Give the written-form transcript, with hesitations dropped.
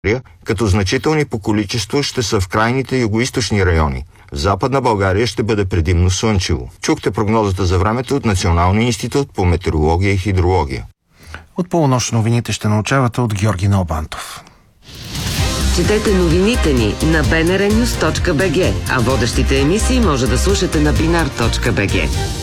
като значителни по количество ще са в крайните югоизточни райони. В Западна България ще бъде предимно слънчево. Чухте прогнозата за времето от Националния институт по метеорология и хидрология. От полунощ новините ще научавате от Георги Налбантов. Четете новините ни на bnrnews.bg, а водещите емисии може да слушате на binar.bg.